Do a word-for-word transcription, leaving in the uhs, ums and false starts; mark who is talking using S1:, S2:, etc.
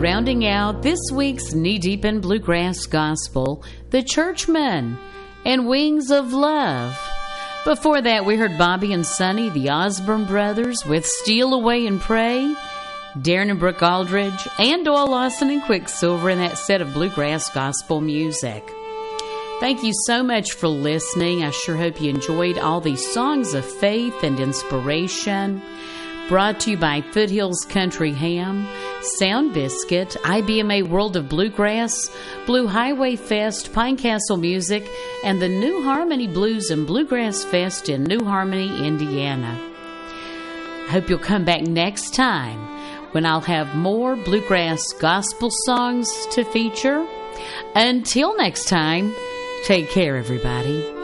S1: rounding out this week's Knee Deep in Bluegrass Gospel, The Churchmen and Wings of Love. Before that, we heard Bobby and Sonny, the Osborne Brothers, with Steal Away and Pray, Darren and Brooke Aldridge, and Doyle Lawson and Quicksilver in that set of bluegrass gospel music. Thank you so much for listening. I sure hope you enjoyed all these songs of faith and inspiration. Brought to you by Foothills Country Ham, Sound Biscuit, I B M A World of Bluegrass, Blue Highway Fest, Pine Castle Music, and the New Harmony Blues and Bluegrass Fest in New Harmony, Indiana. I hope you'll come back next time when I'll have more bluegrass gospel songs to feature. Until next time, take care, everybody.